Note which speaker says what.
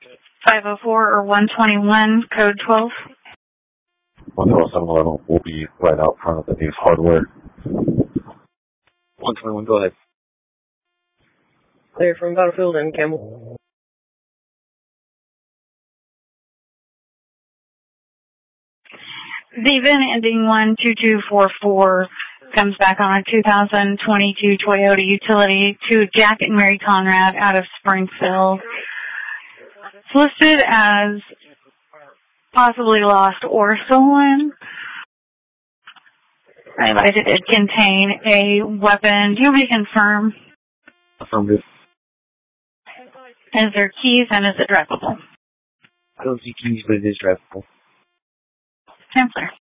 Speaker 1: 504 or 121, code 12.
Speaker 2: 10711 will be right out front of the Ace Hardware.
Speaker 3: 121, go ahead.
Speaker 4: Clear from Battlefield and Campbell.
Speaker 1: The VIN ending 12244 comes back on a 2022 Toyota Utility to Jack and Mary Conrad out of Springfield. It's listed as possibly lost or stolen. I advise it did contain a weapon. Do you want me to confirm?
Speaker 3: Affirmative.
Speaker 1: Is there keys and is it drivable?
Speaker 3: I don't see keys, but it is drivable.
Speaker 1: Chancellor.